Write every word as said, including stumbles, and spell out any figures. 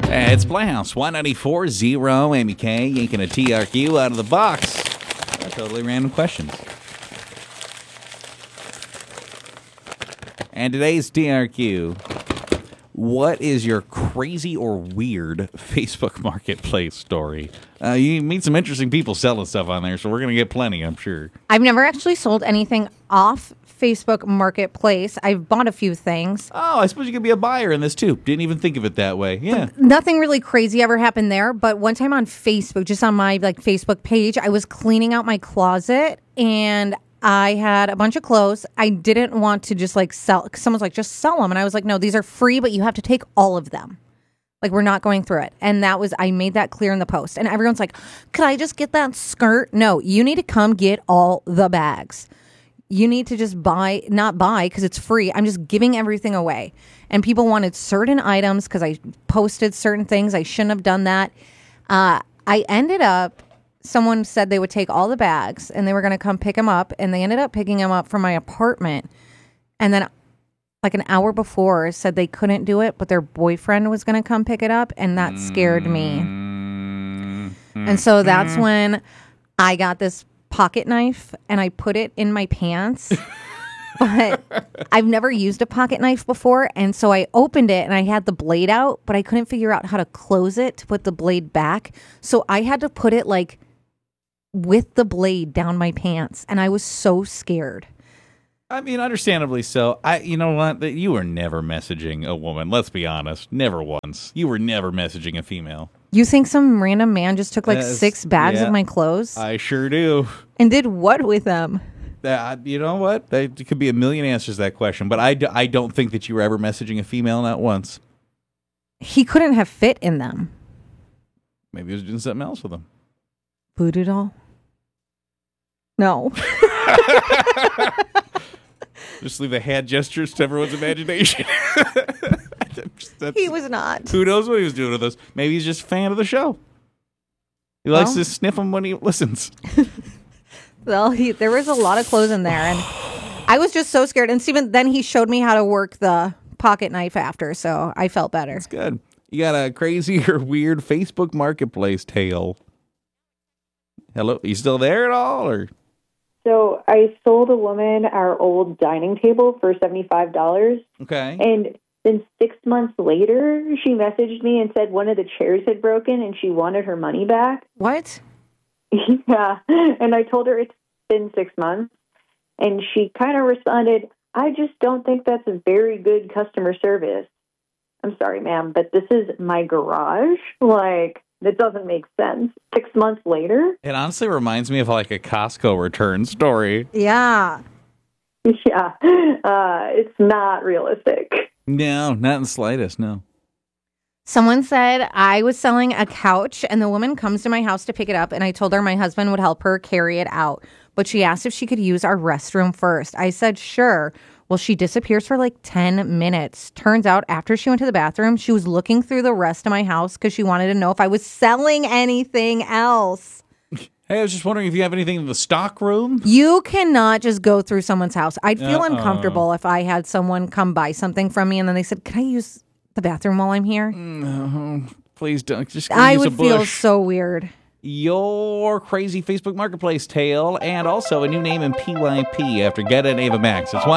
Uh, it's Playhouse one ninety-four point zero. Amy K yanking a T R Q out of the box. Uh, totally random questions. And today's T R Q. What is your crazy or weird Facebook Marketplace story? Uh, you meet some interesting people selling stuff on there, so we're going to get plenty, I'm sure. I've never actually sold anything off Facebook Marketplace. I've bought a few things. Oh, I suppose you could be a buyer in this, too. Didn't even think of it that way. Yeah. Nothing really crazy ever happened there, but one time on Facebook, just on my like Facebook page, I was cleaning out my closet, and I had a bunch of clothes. I didn't want to just like sell. Someone's like, just sell them. And I was like, no, these are free, but you have to take all of them. Like, we're not going through it. And that was, I made that clear in the post. And everyone's like, could I just get that skirt? No, you need to come get all the bags. You need to just buy, not buy because it's free. I'm just giving everything away. And people wanted certain items because I posted certain things. I shouldn't have done that. Uh, I ended up, someone said they would take all the bags and they were going to come pick them up. And they ended up picking them up from my apartment. And then like an hour before said they couldn't do it, but their boyfriend was going to come pick it up. And that scared me. Mm-hmm. And so that's when I got this pocket knife and I put it in my pants. But I've never used a pocket knife before. And so I opened it and I had the blade out, but I couldn't figure out how to close it to put the blade back. So I had to put it like with the blade down my pants. And I was so scared. I mean, understandably so. I, you know what? You were never messaging a woman. Let's be honest. Never once. You were never messaging a female. You think some random man just took like uh, six bags yeah, of my clothes? I sure do. And did what with them? Uh, you know what? There could be a million answers to that question, but I, d- I don't think that you were ever messaging a female, not once. He couldn't have fit in them. Maybe he was doing something else with them. Voodoo doll? No. Just leave the hand gestures to everyone's imagination. That's, he was not. Who knows what he was doing with us? Maybe he's just a fan of the show. He likes well, to sniff them when he listens. Well, he, there was a lot of clothes in there, and I was just so scared. And Steven, then he showed me how to work the pocket knife after, so I felt better. That's good. You got a crazy or weird Facebook Marketplace tale. Hello? You still there at all? Or? So I sold a woman our old dining table for seventy-five dollars. Okay. And then six months later, she messaged me and said one of the chairs had broken and she wanted her money back. What? Yeah. And I told her it's been six months. And she kind of responded, I just don't think that's a very good customer service. I'm sorry, ma'am, but this is my garage. Like, that doesn't make sense. Six months later? It honestly reminds me of like a Costco return story. Yeah. Yeah. Uh, it's not realistic. No, not in the slightest, no. Someone said I was selling a couch and the woman comes to my house to pick it up and I told her my husband would help her carry it out. But she asked if she could use our restroom first. I said, sure. Well, she disappears for like ten minutes. Turns out after she went to the bathroom, she was looking through the rest of my house because she wanted to know if I was selling anything else. Hey, I was just wondering if you have anything in the stock room? You cannot just go through someone's house. I'd feel Uh-oh. uncomfortable if I had someone come buy something from me and then they said, can I use the bathroom while I'm here? No, please don't. Just go I use would a bush. feel so weird. Your crazy Facebook Marketplace tale and also a new name in P Y P after Get and Ava Max. It's one.